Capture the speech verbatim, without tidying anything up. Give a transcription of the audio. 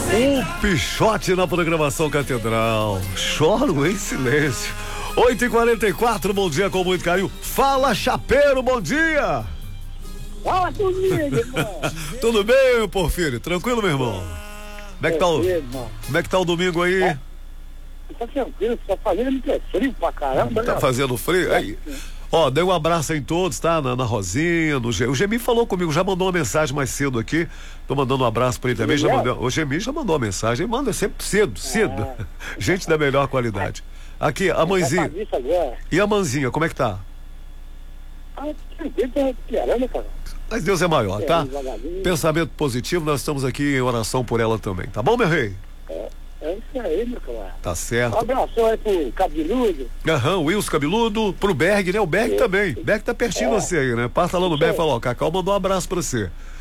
Um Pichote na programação Catedral. Choro em silêncio. oito e quarenta e quatro, bom dia com muito carinho. Fala, Chapeiro, bom dia. Fala comigo, irmão. Tudo bem, meu Porfírio? Tranquilo, meu irmão? Como é que tá o, como é que tá o domingo aí? É. Tá tranquilo, tá fazendo muito frio pra caramba. Tá né? fazendo frio? Aí. Ó, dei um abraço em todos, tá? Na, na Rosinha, no G. O Gemi falou comigo, já mandou uma mensagem mais cedo aqui. Tô mandando um abraço pra ele também. Já mandou, o Gemi já mandou uma mensagem. Ele manda sempre cedo, cedo. Ah. Gente da melhor qualidade. Aqui, a mãezinha. E a mãezinha, como é que tá? Ah, tranquilo, tá esperando, cara. Mas Deus é maior, tá? Pensamento positivo, nós estamos aqui em oração por ela também. Tá bom, meu rei? É, é isso aí, meu cara. Tá certo. Um abraço aí pro Cabeludo. Aham, Wilson Cabeludo, pro Berg, né? O Berg É. também. Berg tá pertinho de É. você aí, né? Passa lá no Isso Berg e aí. fala, ó, Cacau mandou um abraço pra você.